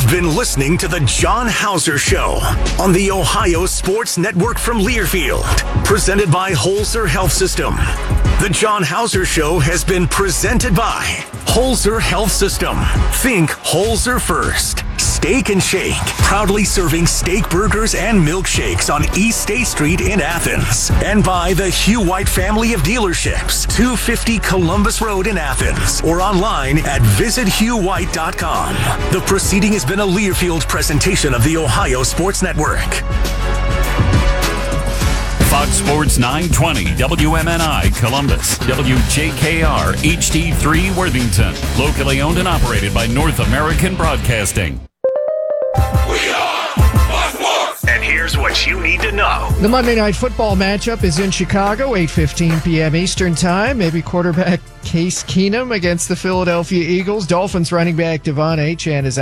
You've been listening to The John Hauser Show on the Ohio Sports Network from Learfield, presented by Holzer Health System. The John Hauser Show has been presented by Holzer Health System. Think Holzer first. Steak and Shake, proudly serving steak burgers and milkshakes on East State Street in Athens. And by the Hugh White family of dealerships, 250 Columbus Road in Athens, or online at visithughwhite.com. The proceeding has been a Learfield presentation of the Ohio Sports Network. Fox Sports 920, WMNI Columbus, WJKR HD3 Worthington, locally owned and operated by North American Broadcasting. We are Fox Sports. And here's what you need to know. The Monday Night Football matchup is in Chicago, 8:15 p.m. Eastern Time. Maybe quarterback Case Keenum against the Philadelphia Eagles. Dolphins running back Devon Achane is